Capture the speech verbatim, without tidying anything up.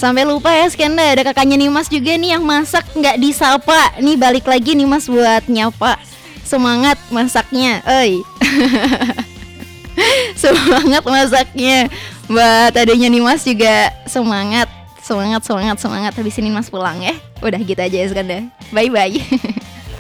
Sampai lupa ya Skanda, ada kakaknya Nimas juga nih yang masak nggak disapa. Nih balik lagi nih Mas buat nyapa. Semangat masaknya, oi. Semangat masaknya. Buat adanya Nimas juga semangat. Semangat, semangat, semangat. Habis ini Mas pulang ya. Udah gitu aja ya Skanda. Bye bye.